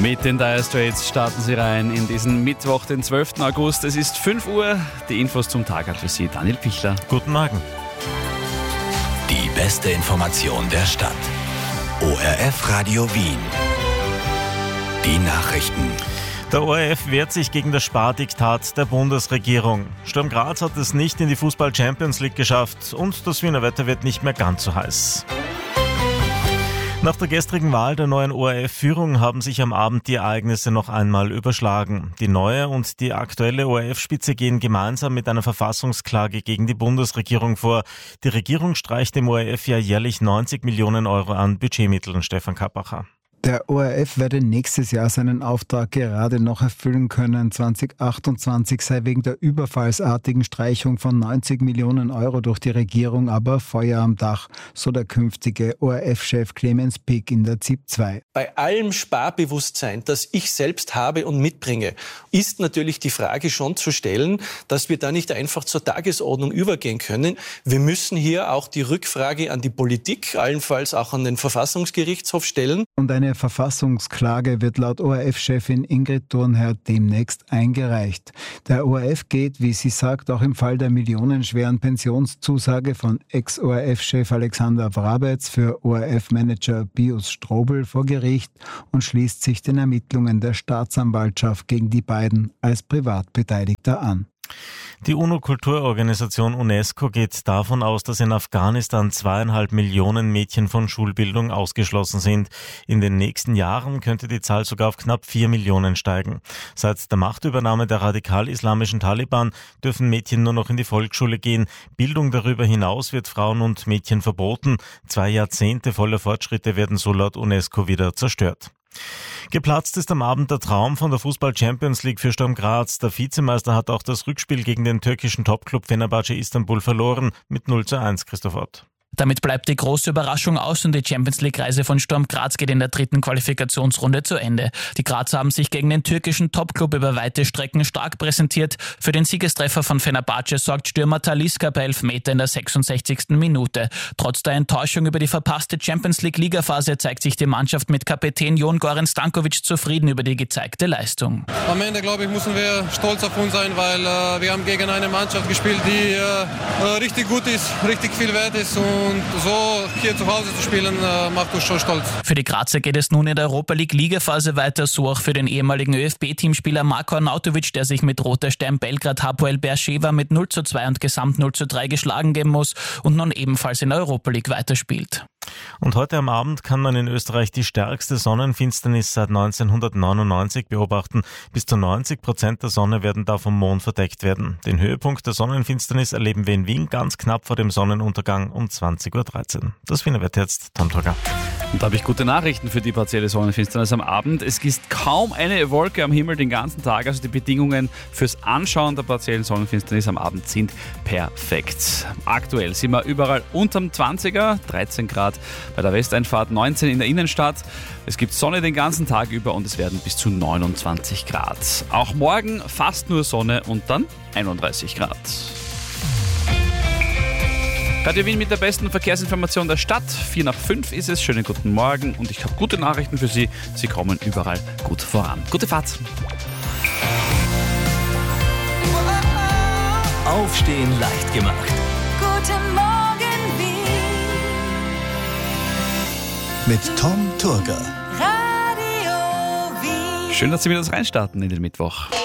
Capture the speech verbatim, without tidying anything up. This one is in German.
Mit den Dire Straits starten sie rein in diesen Mittwoch, den zwölften August. Es ist fünf Uhr. Die Infos zum Tag hat für Sie Daniel Pichler. Guten Morgen. Die beste Information der Stadt. O R F Radio Wien. Die Nachrichten. Der O R F wehrt sich gegen das Spardiktat der Bundesregierung. Sturm Graz hat es nicht in die Fußball-Champions League geschafft und das Wiener Wetter wird nicht mehr ganz so heiß. Nach der gestrigen Wahl der neuen O R F-Führung haben sich am Abend die Ereignisse noch einmal überschlagen. Die neue und die aktuelle O R F-Spitze gehen gemeinsam mit einer Verfassungsklage gegen die Bundesregierung vor. Die Regierung streicht dem O R F ja jährlich neunzig Millionen Euro an Budgetmitteln. Stefan Kappacher. Der O R F werde nächstes Jahr seinen Auftrag gerade noch erfüllen können. zwanzig achtundzwanzig sei wegen der überfallsartigen Streichung von neunzig Millionen Euro durch die Regierung aber Feuer am Dach, so der künftige O R F-Chef Clemens Pick in der Z I P zwei. Bei allem Sparbewusstsein, das ich selbst habe und mitbringe, ist natürlich die Frage schon zu stellen, dass wir da nicht einfach zur Tagesordnung übergehen können. Wir müssen hier auch die Rückfrage an die Politik, allenfalls auch an den Verfassungsgerichtshof stellen. Und eine Verfassungsklage wird laut O R F-Chefin Ingrid Thurnherr demnächst eingereicht. Der O R F geht, wie sie sagt, auch im Fall der millionenschweren Pensionszusage von Ex-O R F-Chef Alexander Wrabetz für O R F-Manager Pius Strobel vor Gericht und schließt sich den Ermittlungen der Staatsanwaltschaft gegen die beiden als Privatbeteiligter an. Die UNO-Kulturorganisation UNESCO geht davon aus, dass in Afghanistan zweieinhalb Millionen Mädchen von Schulbildung ausgeschlossen sind. In den nächsten Jahren könnte die Zahl sogar auf knapp vier Millionen steigen. Seit der Machtübernahme der radikal-islamischen Taliban dürfen Mädchen nur noch in die Volksschule gehen. Bildung darüber hinaus wird Frauen und Mädchen verboten. Zwei Jahrzehnte voller Fortschritte werden so laut UNESCO wieder zerstört. Geplatzt ist am Abend der Traum von der Fußball-Champions League für Sturm Graz. Der Vizemeister hat auch das Rückspiel gegen den türkischen Topclub Fenerbahce Istanbul verloren mit null zu eins. Christoph Ott. Damit bleibt die große Überraschung aus und die Champions-League-Reise von Sturm Graz geht in der dritten Qualifikationsrunde zu Ende. Die Grazer haben sich gegen den türkischen Topclub über weite Strecken stark präsentiert. Für den Siegestreffer von Fenerbahce sorgt Stürmer Talisca per Elfmeter in der sechsundsechzigsten Minute. Trotz der Enttäuschung über die verpasste Champions-League-Ligaphase zeigt sich die Mannschaft mit Kapitän Jon Goran Stankovic zufrieden über die gezeigte Leistung. Am Ende, glaube ich, müssen wir stolz auf uns sein, weil äh, wir haben gegen eine Mannschaft gespielt, die äh, richtig gut ist, richtig viel wert ist. Und Und so hier zu Hause zu spielen, macht uns schon stolz. Für die Grazer geht es nun in der Europa League Ligaphase weiter, so auch für den ehemaligen ÖFB-Teamspieler Marko Arnautovic, der sich mit Roter Stern Belgrad Hapoel Beersheva mit null zu zwei und Gesamt null zu drei geschlagen geben muss und nun ebenfalls in der Europa League weiterspielt. Und heute am Abend kann man in Österreich die stärkste Sonnenfinsternis seit neunzehnhundertneunundneunzig beobachten. Bis zu neunzig Prozent der Sonne werden da vom Mond verdeckt werden. Den Höhepunkt der Sonnenfinsternis erleben wir in Wien ganz knapp vor dem Sonnenuntergang um zwanzig Uhr dreizehn. Das Wiener Wetter jetzt, Tom Torger. Und da habe ich gute Nachrichten für die partielle Sonnenfinsternis am Abend. Es ist kaum eine Wolke am Himmel den ganzen Tag, also die Bedingungen fürs Anschauen der partiellen Sonnenfinsternis am Abend sind perfekt. Aktuell sind wir überall unterm zwanziger, dreizehn Grad bei der Westeinfahrt, neunzehn in der Innenstadt. Es gibt Sonne den ganzen Tag über und es werden bis zu neunundzwanzig Grad. Auch morgen fast nur Sonne und dann einunddreißig Grad. Radio Wien mit der besten Verkehrsinformation der Stadt. Vier nach fünf ist es. Schönen guten Morgen und ich habe gute Nachrichten für Sie. Sie kommen überall gut voran. Gute Fahrt. Aufstehen leicht gemacht. Guten Morgen Wien. Mit Tom Turger. Radio Wien. Schön, dass Sie wieder reinstarten in den Mittwoch.